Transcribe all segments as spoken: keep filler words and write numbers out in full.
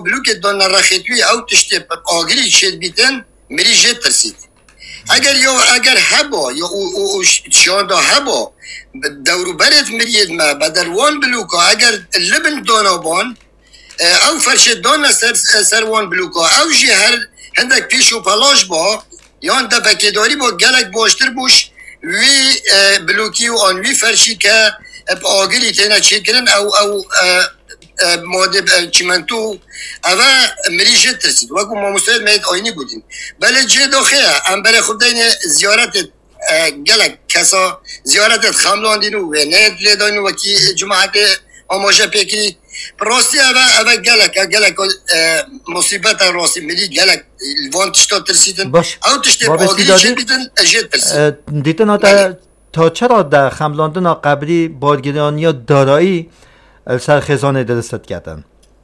بلوک دان رخیتوی او تشتی آگری شد بیتن مری جت ترسید اگر یا اگر هبا یا او شان دا هبا دورو برد مرید ما بدروان بلوکا اگر لبن دانابان او فرش دان سر سروان بلوکا او جی هر هندک پیش و پلاش با یان دفکه داری با گلک باشتر بوش وی بلوکی و آن وی فرشی که آگری تینا چه کرن او او ماده چیمنتو اوه مریشه ترسید وکو ما مستعد مهید آینی بودیم بله جه داخله ام برای خود دین زیارت گلک کسا زیارت خملاندینو و نید لیدانو وکی جماعت آماشه پیکری راستی اوه اوه گلک گلک مصیبت راستی ملی گلک وان تشتا ترسیدن او تشتا آگری چه بیدن اجه ترسید دیتن آتا تا چرا در خملاندن قبلی بارگیرانی یا دارایی سر خزانه درست کردن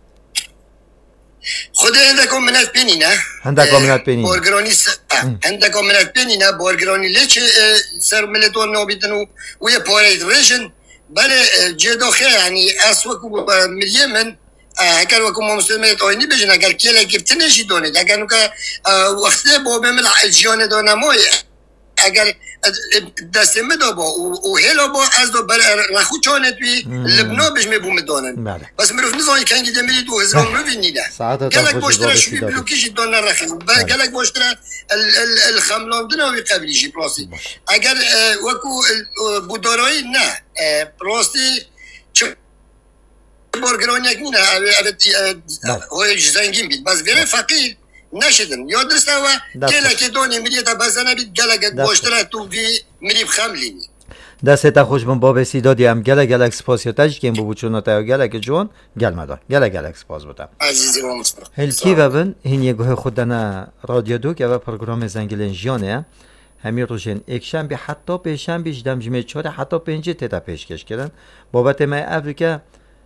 خود هندکا منت بینی نه هندکا منت بینی بارگرانی س... هندکا منت بینی نه بارگرانی لیچ سر ملتون نابیدن و وی پارید ریشن بله جداخه یعنی اس وکو ملیه من اگر وکو ما مسلمت آینی بجن اگر کلا گفتنشی دانید اگر نوکا وقتی با بمل جیان دانمای اگر دست مدا با و هلا با از دو بر رخو چانه توی لبنا بجمه بوم دانن بس مروف نزانی کنگی دمیری دو هزار رو بینیده گلک باشتره شوی بلوکیشی دان نرخی گلک باشتره الخملاندن اوی قبلیشی پلاسی اگر وکو بودارایی نه پلاستی چه بارگرانی یک نینه اوی زنگین بید بس ویره فقیر نشدن یا درست و گلک دانی میری تا بزنه بید گلک باشتره تو وی میری خملینی دسته خوش بون باب سیدادی هم گلک گلک سپاسیاتش که این بچون تا گلک جون گل مدار گلک گلک سپاس بودم عزیزی و مصطفی هلکی و بن این یگاه خودنا رادیو دو که و پروگرام زنگلن جیانه همین روزن یکشنبه حتی پنجشنبه دمجمه چهار حتی پنج تا پیشکش کردن بابت ما افریقا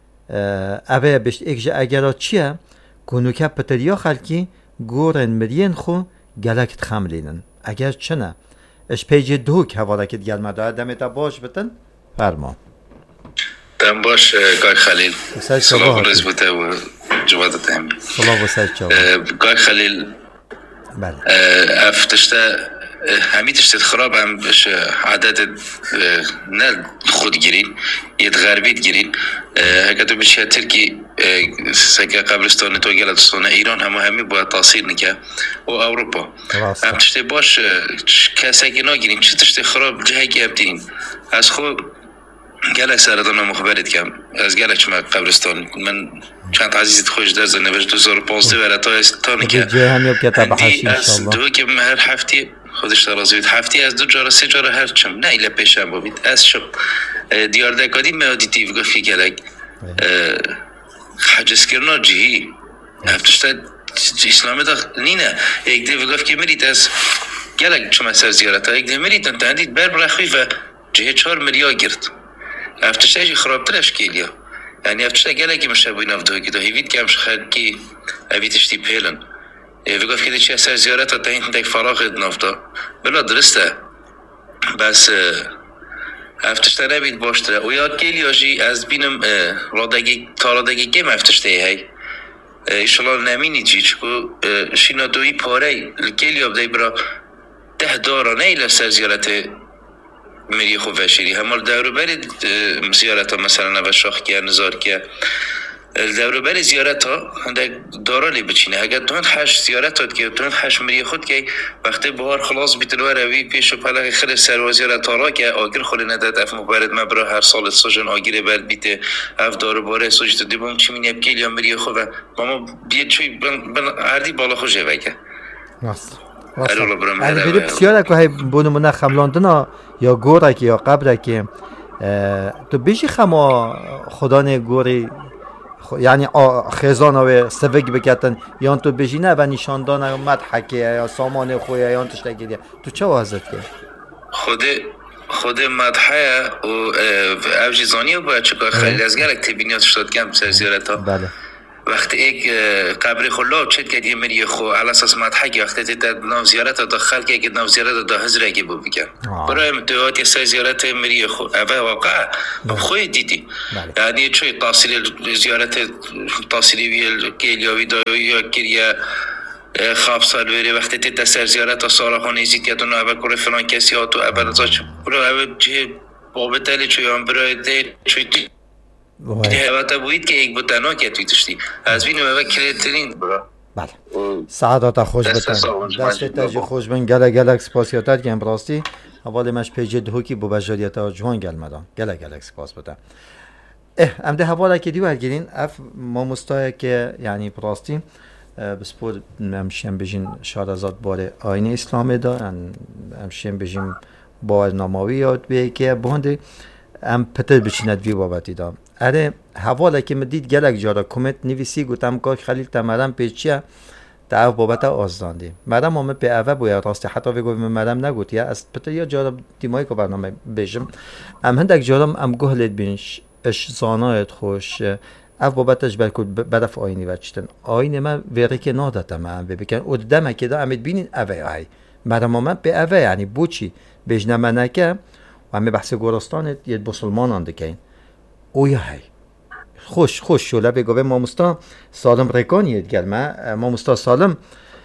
اوه بهش اگه اگر چیه کنوکه پتریا خلکی گورن مرین خو گلک تخملینن اگر چنه اش پیج دو که حواله کد گل مدار دمتا باش بتن فرما دم باش گای خلیل سلام رز بوده و جوادت هم سلام و سید چاو گای خلیل بله افتشته همی تشتت خراب هم بش عدد نه خودگیرین یه غربیت گیرین اگر تو بشه ترکی سکه قبرستان تو گلستان ایران هم همی باید تاثیر نکه و اروپا هم تشته باش کسی که نگیرین چه تشته خراب جهی که ابتین از خود گلک سردان مخبرت کم از گلک چما قبرستان من چند عزیزت خوش در زنه بش دو هزار و پانزده ورتا استان که هندی از دو که هر هفته خودش درازوید هفته از دو جاره سه جاره هر چم نه ایله پیشم بابید از شب دیار دکادی میادی تیو گفتی گلک حجز کرنا جهی هفتشتا اسلامی دا نینه یک دیو گفت که مرید از گلک چما سر زیارت ها یک دیو مرید انت هندید بر برخوی و جهه چهار مریا گرد هفتشتا ایجی خرابترش کیلیا یعنی هفتشتا گلکی مشابوی نفدوی که دا هیوید که همش خلکی اویتشتی پیلن و گفت که چه اثر زیارت تا این تک فراغ نفتا بلا درسته بس هفتشته نبید باشتره و یاد گیل یاجی از بینم رادگی تارادگی گیم هفتشته هی ایشالله نمینی جی چکو شینا دوی پاره گیل یابده برا ده دارا نیل سر زیارت مری خوب وشیری همال دورو برید زیارت ها مثلا نوه شاخ که نزار که دورو بری زیارت ها هنده دارانی بچینه اگر تون حش زیارت هات که تون حش مری خود که وقتی بهار خلاص بیتلو روی پیش و پلق خیر سر زیارت ها را که آگر خوری نداد اف مبارد مبرا هر سال سوژن آگیر برد بیته اف دارو باره سوژت دیبم چی مینی ابکیل یا مری خود ماما بیاد چوی بن بن عردی بالا خوشه وگه راست راست اگه بری بسیار که های بونمونه خملاندنا یا گوره یا قبره که تو بیشی خما خدا نه گوری یعنی خزانه و سوگ بکتن یا تو بجینه و نشاندان مدحکه یا سامان خویه یا تشته گیده تو چه وازد که؟ خود خود مدحه و اوجیزانی و باید چکار خیلی از گرک تبینیاتش داد کم سر زیارت ها بله وقت ایک قبر خلا چت که دی مری خو على اساس مضحکی وقت تی ناو زیارت داخل که که ناو زیارت دا حضر اگه بو بگم برای امتحاد یه زیارت مری خو اوه واقع بخوی دیدی یعنی چوی تاثیر زیارت تاثیری ویل کلیاوی دا یا کریا خواب سال وری وقتی تی تسر زیارت سارا خانی زید که دونو اوه کره فلان کسی ها تو اوه نزاچ برای اوه جه بابتالی چوی هم برای دی چوی دی دیگه بوید که یک بوتنا که توی تشتی از بینو اوه کلیترین برا بله سعادت خوش بتن دست تاجی خوش بن گله گله سپاسیاتر که امراستی اول مش پیج دهوکی بو بجاریت ها جوان گل مدام گله گله سپاس بتن اه ام ده حواله که دیو هرگیرین اف ما مستای که یعنی براستی بسپور همشیم بجین شارزاد باره آین اسلام دا همشیم بجین با ناماوی یاد بیه که بانده ام پتر بچیند وی بابتی دام اره حواله که مدید گلک جارا کمت نویسی گوتم که خلیل تمرم پیچیه تا او بابت آزداندی مردم همه به اوه باید راستی حتی بگویم مردم نگوت یا از پتر یا جارا دیمایی که برنامه بیشم ام هندک جارم ام گهلت بینش اش زانایت خوش او بابتش بلکل برف آینی وچتن آینی من ویره که نادتم ام ببکن او دمه که دا امید بینین اوه های مردم همه به اوه یعنی بوچی بجنمه نکه و همه بحث گورستان یه بسلمان آنده که اویا های خوش خوش شوله بگوه ما مستا سالم رکانیت گل ما ما مستا سالم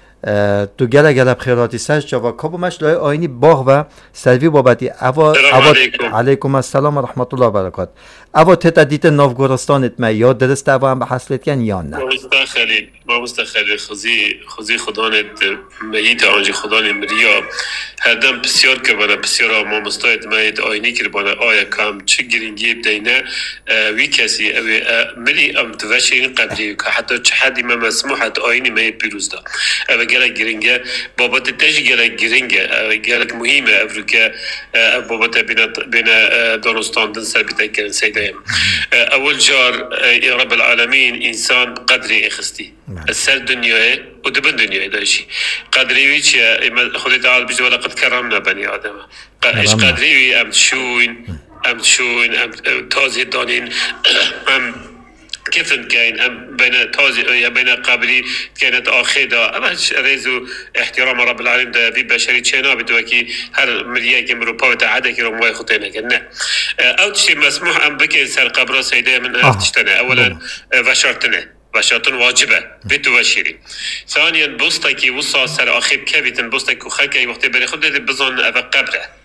تو گله گله بخیراتی سج جوا کابو مش لای آینی باغ و سلوی بابتی اوا اوا علیکم السلام و رحمت الله و برکات اوا تتا دیت ناو گورستانت ما یا درست اوا هم به حصلت کن یا نه ما مستخلی ما مستخلی خوزی خوزی خدانت میت آنجی خدان مریا هر دم بسیار که بنا بسیار ما مستایت میت آینی که بنا آیا کام چه گرینگی بدینه وی کسی اوی ملی ام توشین قبلی که حتی چه حدی ما مسموحت آینی میت پیروز دا اوی گلک گرینگه بابت تش گلک گرینگه گلک مهمه افریقا بابت بین بین دانستان دن سربیت کردن سیدایم اول جار یا رب العالمین انسان قدری اخستی السر دنیاه و دبن دنیاه داشی قدری ویچ خدا تعالی بیش ولقد کرمنا بنی آدم ايش قدری وی ام شوین ام شوین ام تازه دانین ام كيف كاين ام بين تازي يا بين قابلي كانت اخيدا اما ريزو احترام رب العالمين ده في بشري تشينا بدوكي هر مليا مروبا تعدك روماي خطينا كنا او شيء مسموح ام بك سر قبر سيده من افتشتنا اولا بشرتنا بشرتن واجبه بتوشيري ثانيا بوستكي وصا سر اخيب كبيتن بوستك وخلكي وقت بري خد بزن ابا قبره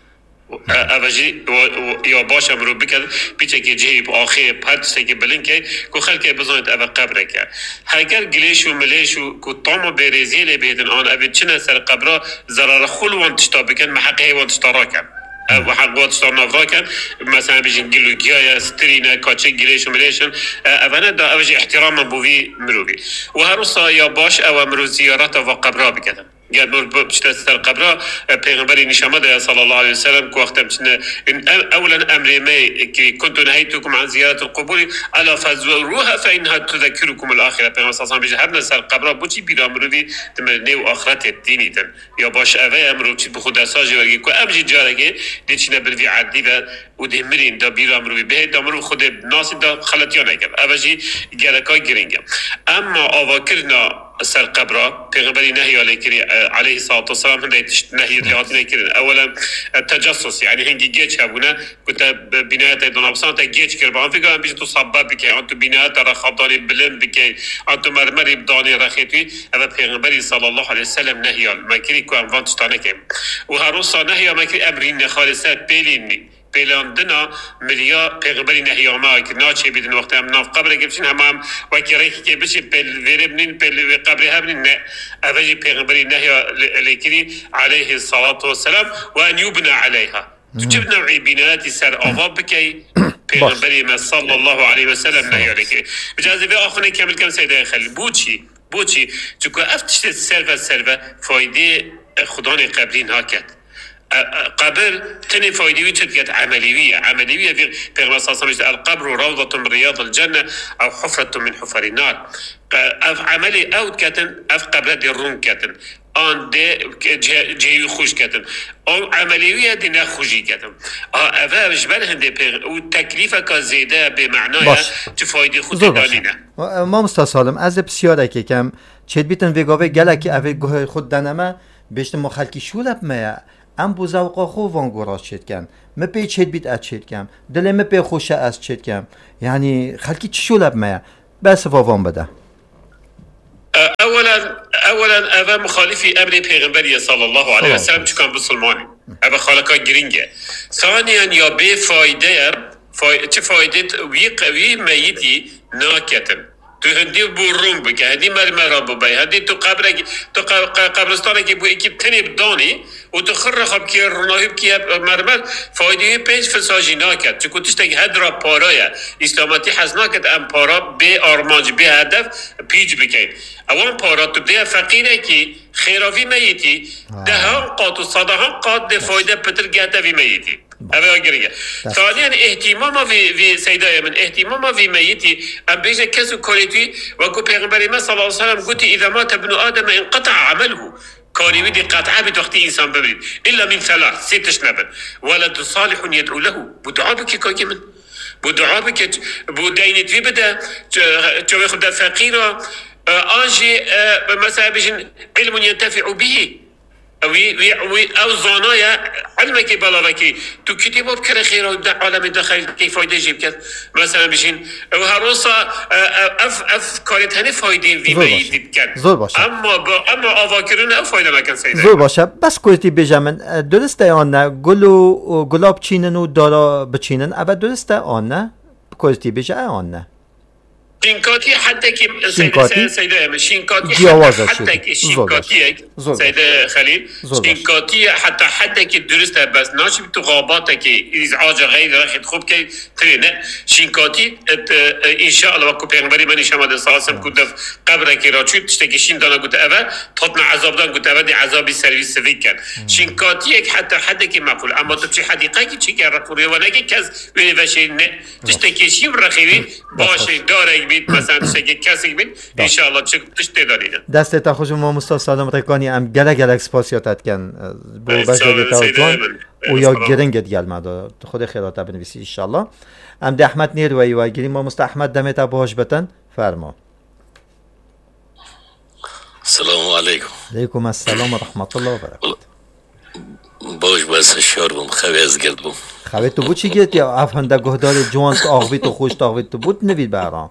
اوجی یا باشه مرو بکن پیچه که جیب آخه پرتسته که بلنکه که خلکه بزنید او قبره که هگر گلیش و ملیش و که طامو بریزیل بیدن آن اوید چنه سر قبره ضرر خل وانتشتا بکن محقه وانتشتا را کن و حق وانتشتا نفرا کن مثلا بیشن گلو گیاه سترینه کاچه گلیش و ملیشن اوانه دا اوجی احترام بوی مروی و هر روزا یا باش او مرو زیارت و قبره بکن قال مر بشتا سر قبره پیغمبری نشامده صلی الله علیه وسلم که وقت بشنه اولا امر ما كنت نهيتكم عن زيارة القبور الا فزوروها فانها تذكركم الاخره پیغمبر صلی الله علیه و سلم سر قبره بوچی بیرامروی تمرنی و آخرت دینی تن یا باش اوه امرو چی بخود اساجی ورگی که امجی جارگه دیچنه بالوی عدی و و دمرین دا بیرامروی به دامرو خود ناس دا خلطیا نکرد اوجی گلکای گرینگم اما آواکرنا سر قبره پیغمبری نهی علیه کری علیه الصلاة والسلام هنده نهی لیاتی نکرن اولا تجسس یعنی هنگی گیچ هبونه کتا بینایت دونابسان تا گیچ کرد با هم فکر هم بیش تو صبب بکی انتو بینایت را خبدانی بلند بکی انتو مرمری بدانی رخیتوی او پیغمبری صلی الله علیه وسلم نهی علیه مکری که هم وانتشتا نکیم و هر روز نهی مکری امرین خالصت بیلینی پیلاندنا ملیا پیغمبری نهیامه که ناچه بیدن وقت هم ناف قبره گفتین هم هم وکی ریخی که بشه پیل ویره بنین پیل قبره هم بنین نه اوجی پیغمبری نهیا لیکری علیه الصلاة والسلام و ان یبنى علیها تو چه نوعی بینایتی سر آواب بکی پیغمبری ما صلی الله علیه وسلم نهیا لیکری بجازه به آخونه کامل کم سیده خلی بوچی بوچی چون افتشت سر و سر و فایده خدان قبرین ها کرد قبر تني فايدوي تلقت عملية عملية في پیغمبر صلى الله عليه وسلم القبر روضة من رياض الجنة أو حفرة من حفر النار أف عملي أو كاتن أف قبر دي الرون كاتن آن ده جهی خوش کردن آن عملیوی ده نخوشی کردن اوه جبر هنده پیغ و تکلیف که زیده به معنای چه فایده خود دانینه ما مستا سالم از بسیاره که کم چید بیتن وگاوه گله که اوه گوه خود دنمه بیشتر ما خلکی شولب میا ام بو زوقا خو وانگوراز چید کن ما پی چید بیت ات چید کم دل ما پی خوشه از چید کم یعنی خلکی چی شولب میا بس وان بده اولا اولا اوه مخالفی امر پیغمبری صلی الله علیه و سلم چکان بسلمانی اوه خالقا گرینگه ثانیا یا به فایده فای... چه فایده وی قوی میتی ناکتن تو هندی بورون بکه هندی مرمرا ببی هندی تو قبر تو قبرستان که بو اکیب تنیب دانی و تو خر خب که رناهیب که مرمر فایده پنج فساجی ناکد چه کتش تک هد را پارایه اسلامتی حز ناکد ام پارا به آرمانج به هدف پیج بکن اوان پارا تو ده فقیره که خیراوی میتی ده هم قاد و صده هم قاد ده فایده پتر گهده وی میتی اوه گریه ثانیا اهتمام وی وی سیدای من اهتمام وی میتی ام بیشه کسو کولیتی و کو پیغمبر ما صلی الله علیه و سلم گوتی اذا مات ابن آدم انقطع عمله کاری وی دی قطعه بی وقتی انسان ببرید الا من ثلاث سیتش نبن ولد صالح يدعو له بدعا بکی که من بدعا بکی بدینت وی بده چو خود فقیر آنجی مثلا بیشن علم ينتفع به وی وی وی او زانایا علمی که بالا کی تو کتاب بکره خیر و عالم داخل کی فایده جیب کرد مثلا بشین و هر روز اف اف کارت هنی فایده وی میدید کرد زور باشه اما با اما آواکرون او فایده نکن سیده زور باشه بس کویتی بجمن درسته آن نه گلو گلاب چینن و دارا بچینن اول درسته آن نه کویتی بجه آن نه شینکاتی حتی که شینکاتی سیده شینکاتی حتی که شینکاتی سیده خلیل شینکاتی حتی حتی که درسته بس ناشی تو غابات که ازعاج غیر رخت خوب که ترینه شینکاتی ان شاء الله وقت پیغمبری من شما ساسم کود قبر که را چوت تشتکی شین دانا گفت اول تطمع عذاب دان گفت اول عذابی سرویس سوی کن شینکاتی یک حتی حتی که معقول اما تو چه حدیقه کی چی که رقوری و نگی کس ولی وشه نه تشتکی شیم رخیوی باشه داره مثلا شکی کسی بید ان شاء الله چه تشته دارید دست تا خوش ما مستاد سالم رکانی ام گله گله سپاسیاتت کن بو بجای تاوتون و یا گرنگ دیال مادا خود خیراتا بنویسی ان شاء الله ام ده احمد نیروی و گیریم ما مست احمد دمت باش بتن فرما السلام علیکم علیکم السلام و رحمت الله و برکاته باش بس شار بم خوی از گرد بم خوی تو بود چی گرد یا افنده گهدار جوان تو آغوی تو خوش تو آغوی تو بود نوید برام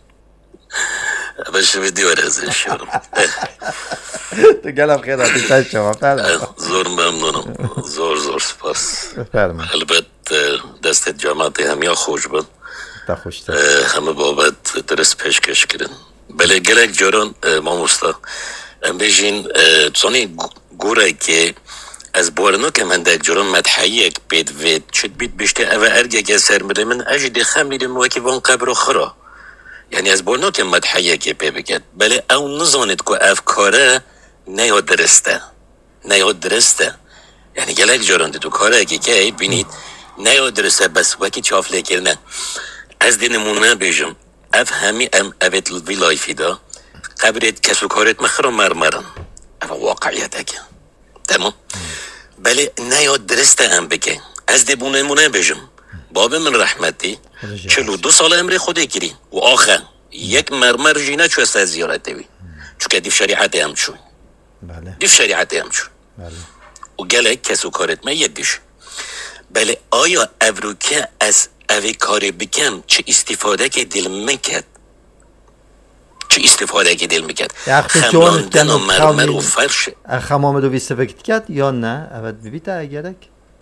باش ویدیو رازه شارم تو گلم خیلی آتی تایید شما فرما زور ممنونم زور زور سپاس فرما البته دست جامعه همیا خوش بود تا خوش تا همه بابت درست پیشکش کردن بله گلک جاران ما مستا ام بیشین تونی گوره که از بارنو که من دک جرم مدحیک بید وید شد بید بشته اوه ارگه که سر میره من اجد خم میرم وکی وان قبر خرا یعنی از بارنو که مدحیک پی بگد بله او نزاند که افکاره نیاد درسته نیاد درسته یعنی گلک جران تو کاره که که بینید نیاد درسته بس وکی چافله کرنه از دی نمونه بیجم اف همی ام اوید وی لایفی دا قبرت کسو کارت مخرا مرمرن اوه واقعیت که تمام بله نیاد درسته هم بگه از دبونه مونه بجم باب من رحمتی چلو دو سال امر خوده کری و آخر یک مرمر جینه چو است از زیارت دوی چو که دیف شریعت هم چون دیف شریعت هم چون و گله کسو کارت من یدیش بله آیا افروکه از اوی کاری بکم چه استفاده که دل مکد چه استفاده که دل میکرد خملاندن و مرمر و فرش خمامه دو بیستفکت کرد یا نه اول ببیته اگرک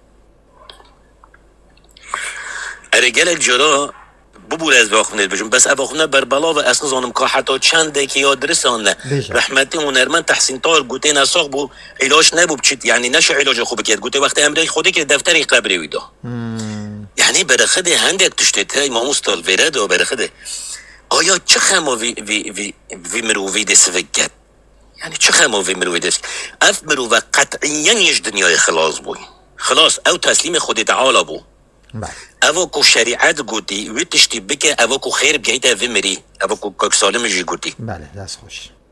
اره گلک جرا ببور از واخونید بجم بس اواخونه بربلا و اصلا زانم که حتی چنده که یاد رسانه رحمتی هنرمند تحسین تار گوته نساق بو علاج نبوب چید یعنی نشه علاج خوب کرد گوته وقت امره خوده که دفتری قبری ویدا یعنی برخده هندک تشته امام استال ورد و برخده آیا چه خما وی وی وی وی مروی دست وگد یعنی چه خما وی مروی دست اف مروی قطعیاً یش دنیای خلاص بوی خلاص او تسلیم خود تعالی بو اوه کو شریعت گوتی وی تشتی بکه اوه کو خیر بگیت اوه مری اوه کو کک سالم جی گوتی بله دست خوش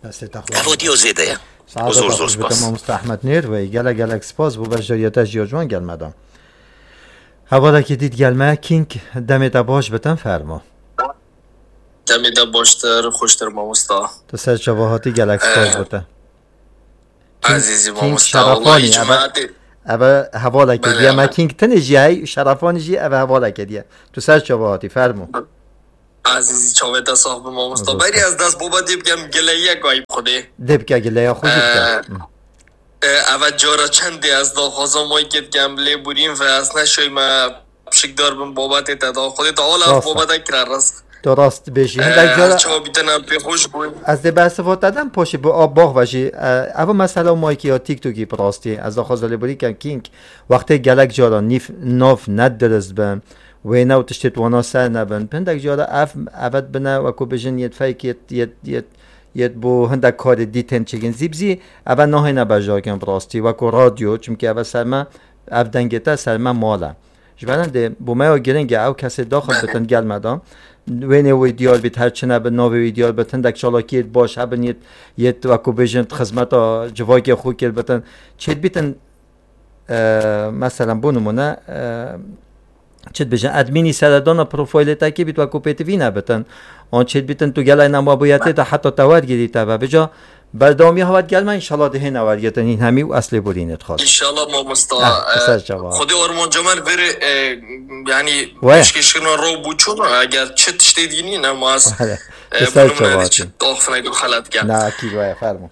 افادی و زیده زور زور سپاس ما مستحمد نیر و گله گله سپاس بو بجریت جیاجوان گلمدان حوالا که دید گلمه کینگ دمت باش بتن فرما دمت باشتر خوشتر ما مستا تو سر جواهاتی گله سپاس بتن عزیزی ما مستا والله جماعتی اوه حوالا که دیه ما کینگ تنجی های شرفانی جی اوه حوالا که دیه تو سر جواهاتی فرما عزیزی چاویتا صاحب ما مستا بری از دست بابا دیب کم گلهیه گایب خوده دیب که گلهیه خودی کن اوه جارا چندی از دا خوزامایی که گمله بودیم و از نشوی ما شکدار بم بابت تا خودی تا حالا بابت کرد راست درست بشی از چاو بیتنم پی خوش بود از ده بحث فات دادم پاشی با آب باغ وشی اوه مثلا مایی که یا تیک توکی پراستی از دا خوزالی بودی که کینگ وقتی گلک جارا نیف ناف ند درست بم و اینو تشتیت وانا سر نبن پندک جارا اف عبد بنا و کو بجن یت فیک یت یت یت یت بو هندک کار دیتن چگین زیبزی اول نه اینا بجا کن براستی و کو رادیو چون که اول سرما اف دنگتا سرما مالا جبران ده بو ما گرنگ او کسی داخل بتن گل مدام وینه ویدیال بیت هر چنه به نو ویدیال بتن دک چالاکیت باش هبن یت یت و کو بجن خدمتا جواکی خو کل بتن چت بیتن مثلا بونمونه چت بجن ادمینی سردان پروفایل تاکی بیت و کوپیت وینا بتن آن چت بیتن تو گلای نمابویاتی تا حتی تاور گیریتا و بجا بردامی هاوت گل من انشالله ده نور گیتن این همی و اصلی بودینت خواست انشالله ما مستا خودی ارمان جمال بره یعنی مشکشنا رو بوچون اگر چت شتی دینی نه ما از بونمونه چت آخف نگو خلط گل نه اکی باید فرمون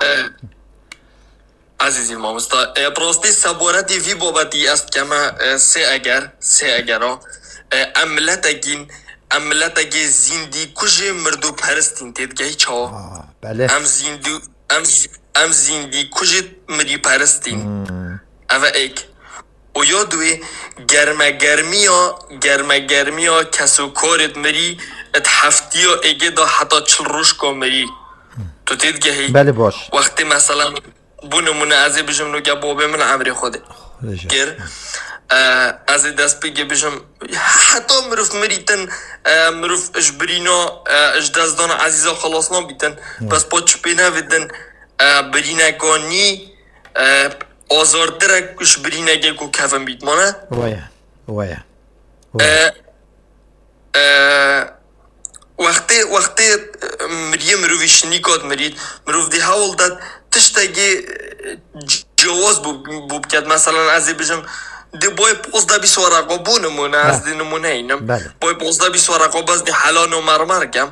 عزیزی ما مستا براستی سبارتی وی بابتی است که ما سه اگر سه اگرا املت اگین املت اگه زیندی کجه مردو پرستین تیدگاهی چاو بله ام زیندو ام, ام زیندی کجه مری پرستین اوه ایک و یادوی گرمه گرمیا گرمه گرمیا کسو کارت مری ات هفتی ها اگه دا حتی چل روش که مری تو تیدگاهی بله باش وقتی مثلا بونمونه ازی بجم نو گه بابه من عمری خوده گر از دست بگه بجم حتی مروف مریتن مروف اش برینا اش دزدان عزیزا خلاصنا بیتن بس با چپینه ویدن برینگانی آزاردره اش برینگه کو کفن بیت مانه وایه وایه وقتی وقتی مریه مروفیش نیکات مرید مروف دی حول داد تشتگی جواز بوب کرد مثلا ازی بجم دی بای پوزده بیس ورقا بو نمونه از دی نمونه اینم بای پوزده بیس ورقا باز دی حلان و مرمر کم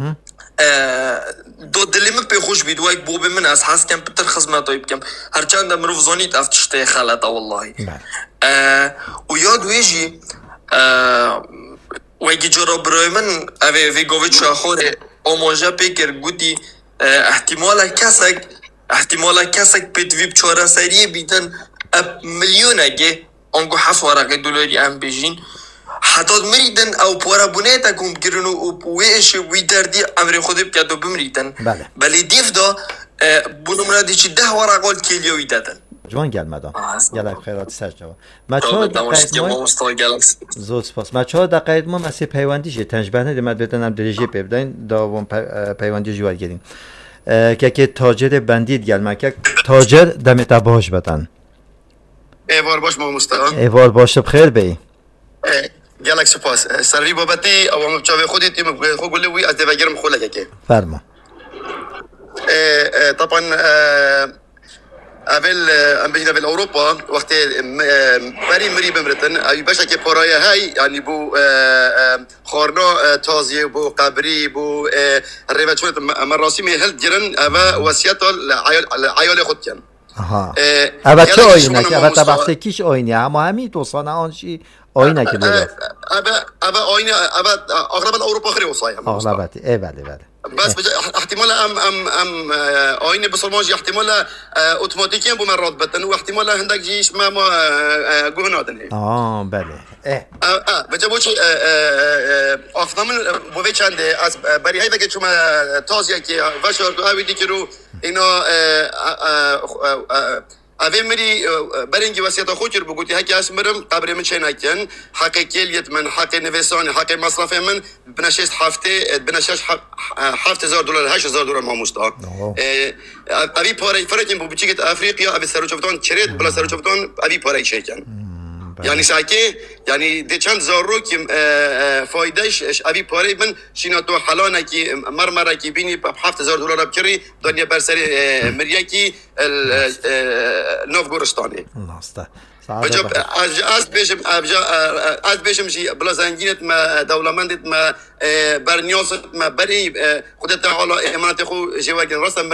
دو دلیم پی خوش بید وای بوب من از حس کم پتر خزمت هایی بکم هرچند مروف زانید افتشته خلطه والله و یاد ویجی وای گی جرا برای من اوه وی گوه چه خوره آماجه پیکر گودی احتمال کسک احتمال کسک پیتویب چهاره سریه بیتن میلیون اگه آنگو هفت ورقه دلاری ام بیجین حتی مریدن او پورا بونه تا کم گرن و ویش وی دردی امر خودی بکرد و بمریدن بله بلی دیف دا بونمونه دی چی ده ورقال کلیوی دادن جوان گل مدام گلک خیرات سر جوان ما چهار دقیقه ما زود سپاس ما چهار دقیقه ما مسیح پیوندیش تنجبه ندیم بدنم درجه ببدین داوم پیوندی جوال گیریم که که تاجر بندید گل ما که تاجر دمت باش بدن ایوار باش ما مستقام ایوار باش بخیر بی گلک سپاس سری بابتی او هم چاوی خودی تیم خود گله وی از دیوگرم خلک که فرما طبعا اول ام بجنا في اوروبا وقت بري مري بمرتن اي باشا كي برايا هاي يعني بو خورنا تازي بو قبري بو الريفاتشون مراسمي هل جرن ابا وصيته عيال خودكن اها ابا چه آینه که ابا تبخته کیش آینه اما همین دوستان آنشی آینه که داره ابا ابا آینه ابا اغلب الاوروبا خير وصايا اغلبتي اي بله بله بس احتمال ام ام ام آینه بصرماجي احتمال اوتوماتيكيا بمرات بتن واحتمال هندك جيش ما ما جهنادن اه بله اه اه بجابوش افضل من بوفي چند از بري هاي وقت شما تازيا كي واشر اوي دي كرو اینا اوی مری برنگی وسیعت خوکر بگوتی هکی اسمرم قبر من چه نکن حق کلیت من حق نویسان حق مصرف من بنشست هفته بنشست هفت هزار دلار هشت هزار دلار ماموستا اوی پاره فرقی بو بچیکت افریقیا اوی سروچفتان چرت بلا سروچفتان اوی پاره شکن یعنی ساکی یعنی ده چند زارو که فایدهش اوی پاره من شینا تو حالا کی مرمره کی بینی هفت هزار دلار بکری دنیا برسری مریا کی نوفگورستانی ناسته بجاب از از بشم از بشم شی بلا زنگینت ما دولمندت ما برنیاست ما بری خودت حالا امانت خو جوگن راست